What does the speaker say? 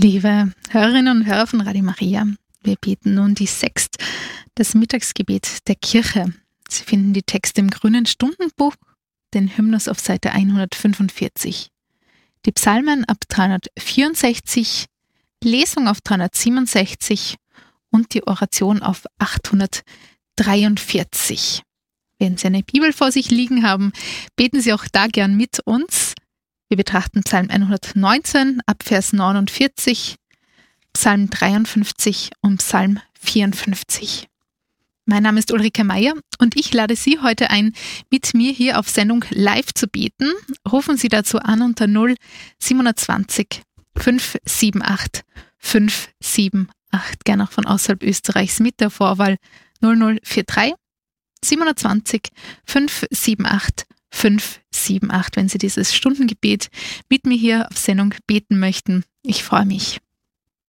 Liebe Hörerinnen und Hörer von Radio Maria, wir beten nun die Sext, das Mittagsgebet der Kirche. Sie finden die Texte im Grünen Stundenbuch, den Hymnus auf Seite 145. Die Psalmen ab 364, Lesung auf 367 und die Oration auf 843. Wenn Sie eine Bibel vor sich liegen haben, beten Sie auch da gern mit uns. Wir betrachten Psalm 119 ab Vers 49, Psalm 53 und Psalm 54. Mein Name ist Ulrike Meier und ich lade Sie heute ein, mit mir hier auf Sendung live zu beten. Rufen Sie dazu an unter 027 578 578, gerne auch von außerhalb Österreichs mit der Vorwahl 0043 27 578 578, wenn Sie dieses Stundengebet mit mir hier auf Sendung beten möchten. Ich freue mich.